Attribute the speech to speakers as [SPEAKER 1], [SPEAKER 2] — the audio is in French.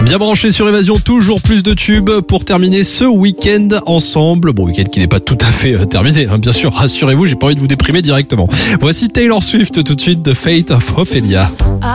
[SPEAKER 1] Bien branché sur Évasion, toujours plus de tubes pour terminer ce week-end ensemble. Bon, week-end qui n'est pas tout à fait terminé, hein, bien sûr, rassurez-vous, j'ai pas envie de vous déprimer directement. Voici Taylor Swift tout de suite de Fate of Ophelia.